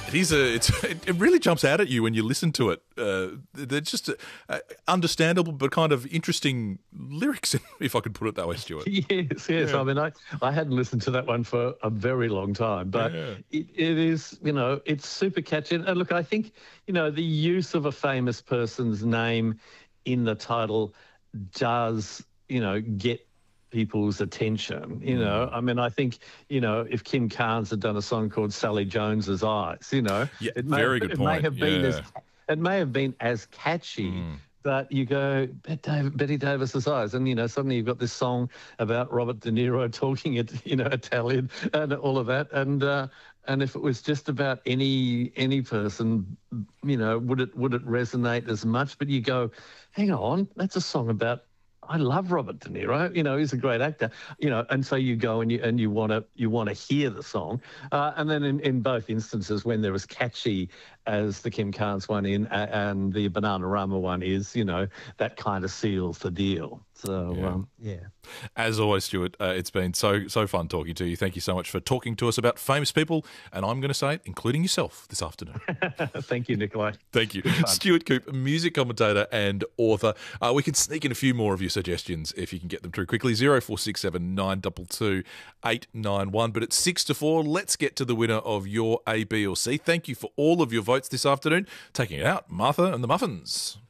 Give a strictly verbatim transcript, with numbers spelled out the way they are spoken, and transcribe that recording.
He's a. It's, it really jumps out at you when you listen to it. Uh, they're just uh, uh, understandable, but kind of interesting lyrics, if I could put it that way, Stuart. Yes, yes. Yeah. I mean, I, I hadn't listened to that one for a very long time, but Yeah. it, it is, you know, it's super catchy. And look, I think, you know, the use of a famous person's name in the title does, you know, get people's attention, you know. I mean, I think, you know, if Kim Carnes had done a song called Sally Jones's Eyes, you know, Yeah, it may, very good it point. may have been Yeah. as it may have been as catchy, but you go, Bet- Dave- Betty Davis's Eyes, and, you know, suddenly you've got this song about Robert De Niro talking it, you know, Italian and all of that, and uh, and if it was just about any any person, you know, would it would it resonate as much? But you go, hang on, that's a song about. I love Robert De Niro. You know, he's a great actor. You know, and so you go and you and you want to you want to hear the song, uh, and then in, in both instances, when they're as catchy as the Kim Carnes one in uh, and the Bananarama one is, you know, that kind of seals the deal. So Yeah. um, yeah. As always, Stuart, uh, it's been so so fun talking to you. Thank you so much for talking to us about famous people, and I'm going to say it, including yourself, this afternoon. Thank you, Nikolai. Thank you. Stuart Coop, music commentator and author. Uh, we can sneak in a few more of your suggestions if you can get them through quickly. zero four six seven nine two two eight nine one. But it's six to four. Let's get to the winner of your A, B or C. Thank you for all of your votes this afternoon. Taking it out, Martha and the Muffins.